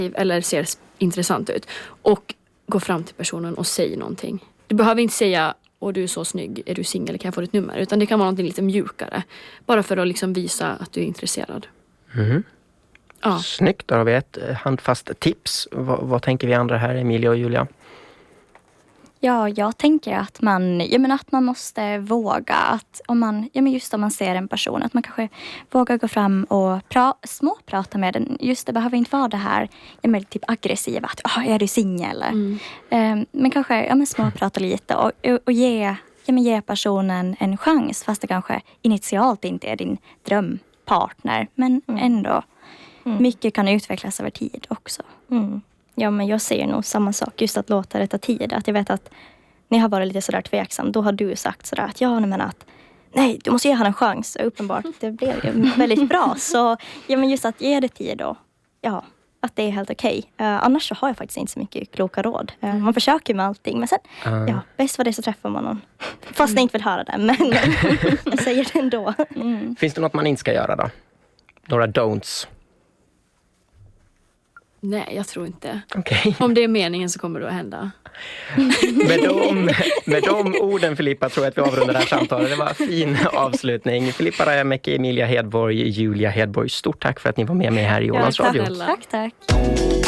eller ser intressant ut. Och gå fram till personen och säg någonting. Du behöver inte säga, åh du är så snygg, är du singel, kan jag få ditt nummer? Utan det kan vara någonting lite mjukare. Bara för att liksom visa att du är intresserad. Mm. Ja. Snyggt, då har vi ett handfast tips. Vad tänker vi andra här, Emilia och Julia? Ja, jag tänker att man måste våga. Att om man ser en person, att man kanske vågar gå fram och småprata med den. Just det behöver inte vara det här typ aggressiva. Att, är du singel? Men kanske småprata lite och ge personen en chans. Fast det kanske initialt inte är din drömpartner. Men ändå, mycket kan utvecklas över tid också. Ja, men jag säger nog samma sak. Just att låta det ta tid. Att jag vet att när jag har varit lite sådär tveksam, då har du sagt sådär att nej, du måste ge han en chans. Och uppenbart, det blev ju väldigt bra. Så just att ge det tid då. Ja, att det är helt okej. Annars så har jag faktiskt inte så mycket kloka råd. Man försöker med allting. Men sen, bäst vad det så träffar man någon. Fast jag inte vill höra det. Men jag säger det ändå. Finns det något man inte ska göra då? Några don'ts? Nej, jag tror inte. Okay. Om det är meningen så kommer det att hända. Med de orden, Filippa, tror jag att vi avrundar det här samtalet. Det var en fin avslutning. Filippa Rajamäki, Emilia Hedborg, Julia Hedborg. Stort tack för att ni var med mig här i Ålands Radio. Tack.